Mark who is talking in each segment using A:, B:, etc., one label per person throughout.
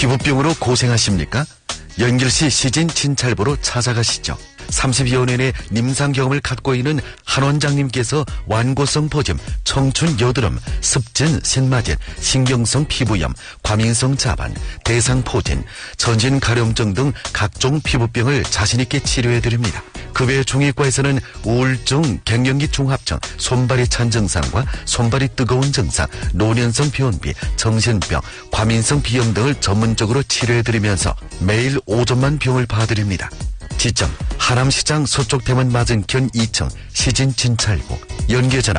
A: 피부병으로 고생하십니까? 연길시 시진 진찰보로 찾아가시죠. 30여 년의 임상 경험을 갖고 있는 한 원장님께서 완고성 보점, 청춘 여드름, 습진, 신마진, 신경성 피부염, 과민성 자반, 대상포진, 전신 가려움증 등 각종 피부병을 자신있게 치료해드립니다. 그 외 중의과에서는 우울증, 갱년기 중합증, 손발이 찬 증상과 손발이 뜨거운 증상, 노년성 변비, 정신병, 과민성 비염 등을 전문적으로 치료해드리면서 매일 5점만 병을 봐드립니다. 지점 하남시장 서쪽대문 맞은편 2층 시진 진찰보, 연계전화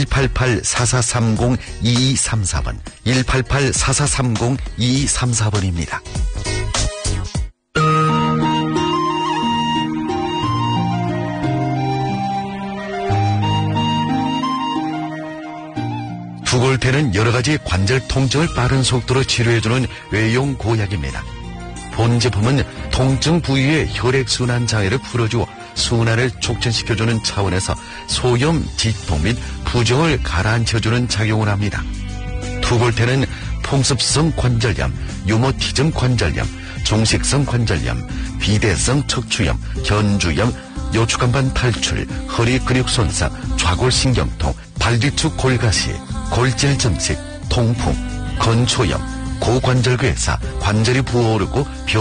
A: 188-4430-2234번 188-4430-2234번입니다. 두골패는 여러가지 관절 통증을 빠른 속도로 치료해주는 외용 고약입니다. 본 제품은 통증 부위의 혈액순환 장애를 풀어주어 순환을 촉진시켜주는 차원에서 소염, 지통 및 부종을 가라앉혀주는 작용을 합니다. 두골패는 풍습성 관절염, 유모티즘 관절염, 종식성 관절염, 비대성 척추염, 견주염, 요추간반 탈출, 허리 근육 손상, 좌골신경통, 발뒤축 골가시, 골질 증식, 통풍, 건초염, 고관절괴사, 관절이 부어오르고